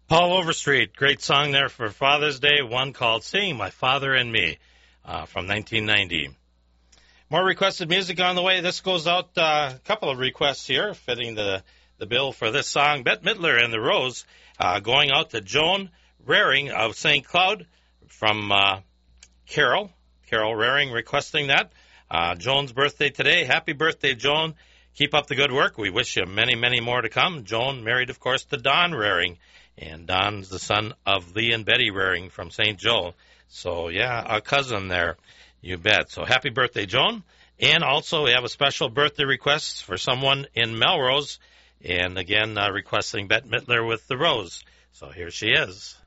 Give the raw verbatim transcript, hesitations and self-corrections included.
Paul Overstreet, great song there for Father's Day, one called Seeing My Father and Me uh, from nineteen ninety. More requested music on the way. This goes out, uh, a couple of requests here, fitting the, the bill for this song. Bette Midler and the Rose, uh, going out to Joan Raring of Saint Cloud from uh, Carol. Carol Raring requesting that. Uh, Joan's birthday today. Happy birthday, Joan. Keep up the good work. We wish you many, many more to come. Joan married, of course, to Don Raring. And Don's the son of Lee and Betty Raring from Saint Joe. So, yeah, a cousin there, you bet. So, happy birthday, Joan. And also, we have a special birthday request for someone in Melrose. And, again, uh, requesting Bette Midler with the Rose. So, here she is.